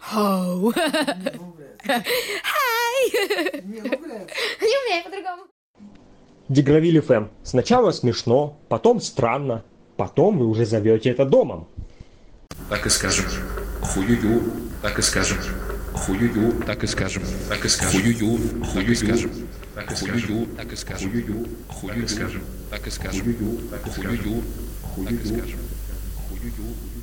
Хоу. Хай. Не умею. Не умею по-другому. Дегравиль ФМ. Сначала смешно, потом странно, потом вы уже зовете это домом. Так и скажем. Хую-ю, так и скажем. Хую-ю, так и скажем. Так и скажем. Хую-ю, хую скажем. Так и скажем. Так и скажем. Хую-ю, хую скажем. Так и скажем. Хую-ю, так и скажем. Хую-ю, так и скажем. Хую-ю.